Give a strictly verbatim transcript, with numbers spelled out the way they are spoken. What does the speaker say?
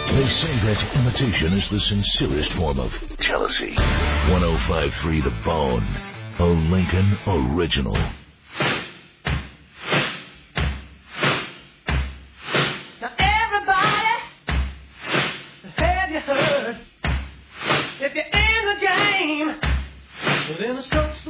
They say that imitation is the sincerest form of jealousy. one oh five point three The Bone, a Lincoln original. Now everybody, have you heard? If you're in the game, well then the Stokes